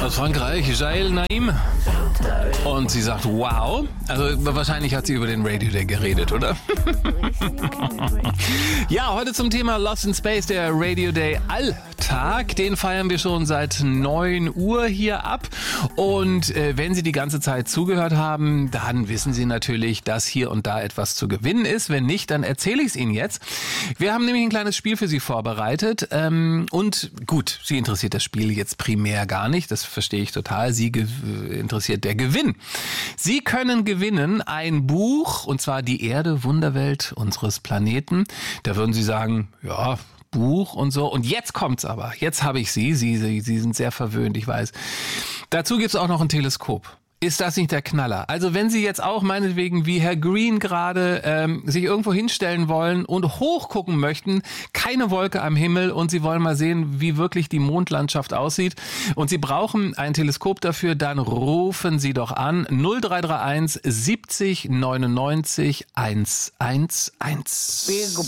Aus Frankreich, Jael Naim. Und sie sagt, wow. Also wahrscheinlich hat sie über den Radio Day geredet, oder? Ja, heute zum Thema Lost in Space, der Radio Day Alltag. Den feiern wir schon seit 9 Uhr hier ab. Und wenn Sie die ganze Zeit zugehört haben, dann wissen Sie natürlich, dass hier und da etwas zu gewinnen ist. Wenn nicht, dann erzähle ich es Ihnen jetzt. Wir haben nämlich ein kleines Spiel für Sie vorbereitet. Und gut, Sie interessiert das Spiel jetzt primär gar nicht. Das verstehe ich total. Sie interessiert der Gewinn. Sie können gewinnen ein Buch, und zwar Die Erde, Wunderwelt unseres Planeten. Da würden Sie sagen, ja, Buch und so. Und jetzt kommt's aber. Jetzt habe ich Sie. Sie sind sehr verwöhnt, ich weiß. Dazu gibt's auch noch ein Teleskop. Ist das nicht der Knaller? Also wenn Sie jetzt auch meinetwegen wie Herr Green gerade sich irgendwo hinstellen wollen und hochgucken möchten, keine Wolke am Himmel und Sie wollen mal sehen, wie wirklich die Mondlandschaft aussieht und Sie brauchen ein Teleskop dafür, dann rufen Sie doch an 0331 70 99 111.